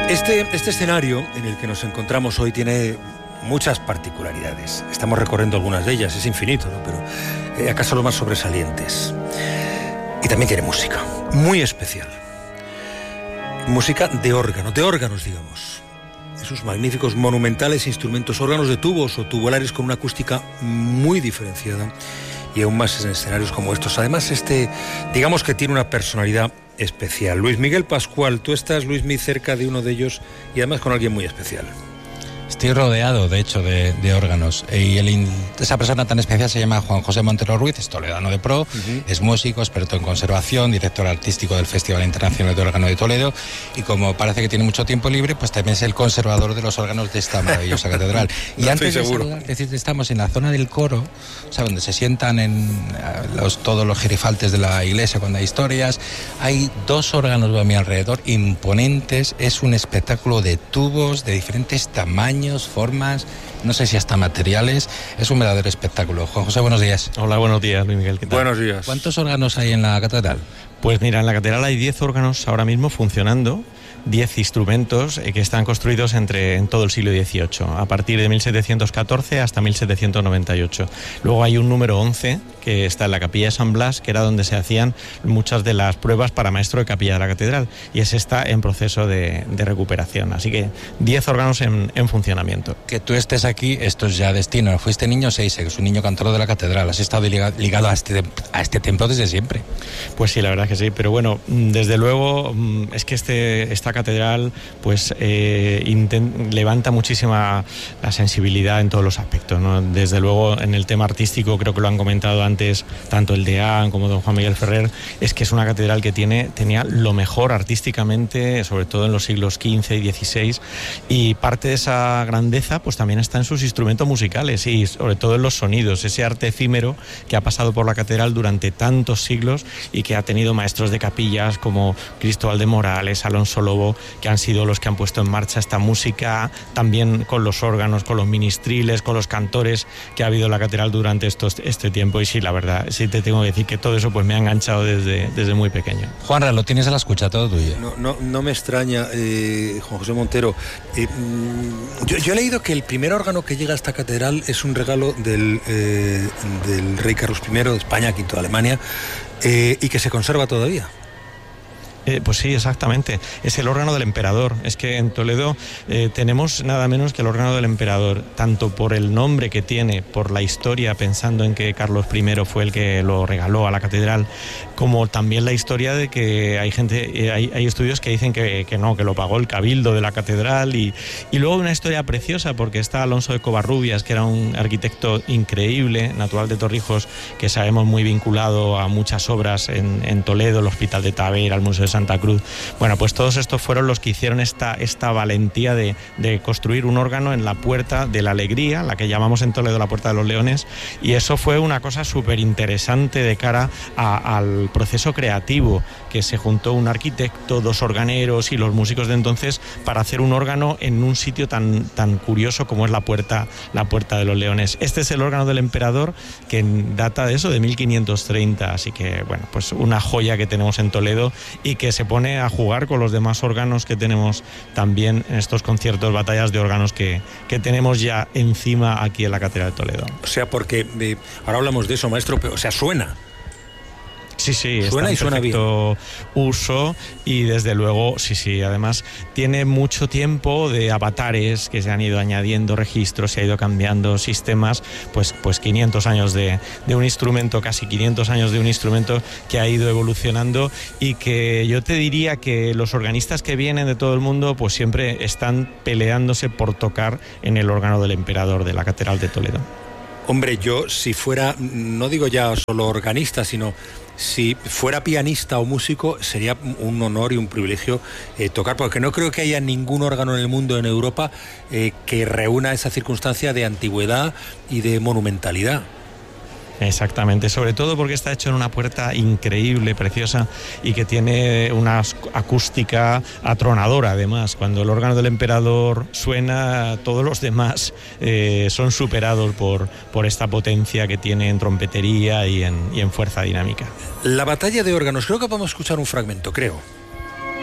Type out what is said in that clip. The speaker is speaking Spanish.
Este escenario en el que nos encontramos hoy tiene muchas particularidades. Estamos recorriendo algunas de ellas, es infinito, ¿no? Pero acaso lo más sobresalientes. Y también tiene música, muy especial. Música de órganos, digamos. Esos magníficos, monumentales instrumentos, órganos de tubos o tubulares con una acústica muy diferenciada y aún más en escenarios como estos. Además, digamos que tiene una personalidad especial. Luis Miguel Pascual, tú estás, Luismi, cerca de uno de ellos y además con alguien muy especial. Estoy rodeado, de hecho, de órganos. Y esa persona tan especial se llama Juan José Montero Ruiz, es toledano de pro, es músico, experto en conservación, director artístico del Festival Internacional de Órgano de Toledo, y como parece que tiene mucho tiempo libre, pues también es el conservador de los órganos de esta maravillosa catedral. Y no antes estoy de seguro. saludar, decirte, estamos en la zona del coro, o sea, donde se sientan todos los gerifaltes de la iglesia cuando hay historias. Hay dos órganos a mi alrededor, imponentes, es un espectáculo de tubos de diferentes tamaños, formas, no sé si hasta materiales. Es un verdadero espectáculo. Juan José, buenos días. Hola, buenos días, Luis Miguel. ¿Qué tal? Buenos días. ¿Cuántos órganos hay en la catedral? Pues mira, en la catedral hay 10 órganos ahora mismo funcionando, 10 instrumentos que están construidos en todo el siglo XVIII, a partir de 1714 hasta 1798. Luego hay un número 11 que está en la capilla de San Blas, que era donde se hacían muchas de las pruebas para maestro de capilla de la catedral, y ese está en proceso de recuperación. Así que 10 órganos en funcionamiento. Que tú estés aquí, esto es ya destino. Fuiste niño Seisek, es un niño cantor de la catedral. Has estado ligado a este templo desde siempre. Pues sí, la verdad que sí, pero bueno, desde luego es que esta catedral pues levanta muchísima la sensibilidad en todos los aspectos, ¿no? Desde luego en el tema artístico, creo que lo han comentado antes tanto el deán como don Juan Miguel Ferrer, es que es una catedral que tenía lo mejor artísticamente, sobre todo en los siglos XV y XVI, y parte de esa grandeza pues también está en sus instrumentos musicales y sobre todo en los sonidos, ese arte efímero que ha pasado por la catedral durante tantos siglos y que ha tenido maestros de capillas como Cristóbal de Morales, Alonso Lobo, que han sido los que han puesto en marcha esta música, también con los órganos, con los ministriles, con los cantores que ha habido en la catedral durante este tiempo. Y sí, la verdad, sí te tengo que decir que todo eso pues me ha enganchado desde muy pequeño. Juanra, lo tienes a la escucha, todo tuyo. No me extraña, Juan José Montero. Yo he leído que el primer órgano que llega a esta catedral es un regalo del rey Carlos I de España, V de Alemania, y que se conserva todavía. Pues sí, exactamente. Es el órgano del emperador. Es que en Toledo tenemos nada menos que el órgano del emperador, tanto por el nombre que tiene, por la historia, pensando en que Carlos I fue el que lo regaló a la catedral, como también la historia de que hay estudios que dicen que lo pagó el cabildo de la catedral, y luego una historia preciosa porque está Alonso de Covarrubias, que era un arquitecto increíble, natural de Torrijos, que sabemos muy vinculado a muchas obras en Toledo, el Hospital de Tavera, el Museo de Santa Cruz. Bueno, pues todos estos fueron los que hicieron esta valentía de construir un órgano en la Puerta de la Alegría, la que llamamos en Toledo la Puerta de los Leones, y eso fue una cosa súper interesante de cara al proceso creativo, que se juntó un arquitecto, dos organeros y los músicos de entonces para hacer un órgano en un sitio tan curioso como es la Puerta de los Leones. Este es el órgano del emperador, que data de eso, de 1530, así que bueno, pues una joya que tenemos en Toledo y que se pone a jugar con los demás órganos que tenemos también en estos conciertos, batallas de órganos que tenemos ya encima aquí en la Catedral de Toledo. O sea, porque ahora hablamos de eso, maestro, pero o sea, suena. Sí, suena y suena bien. Uso, y desde luego, sí, además tiene mucho tiempo de avatares que se han ido añadiendo registros, se ha ido cambiando sistemas, pues 500 años de un instrumento, casi 500 años de un instrumento que ha ido evolucionando, y que yo te diría que los organistas que vienen de todo el mundo pues siempre están peleándose por tocar en el órgano del emperador de la Catedral de Toledo. Hombre, yo si fuera, no digo ya solo organista, sino si fuera pianista o músico, sería un honor y un privilegio tocar, porque no creo que haya ningún órgano en el mundo, en Europa, que reúna esa circunstancia de antigüedad y de monumentalidad. Exactamente, sobre todo porque está hecho en una puerta increíble, preciosa, y que tiene una acústica atronadora. Además, cuando el órgano del emperador suena, todos los demás son superados por esta potencia que tiene en trompetería y en fuerza dinámica. La batalla de órganos, creo que podemos escuchar un fragmento, creo.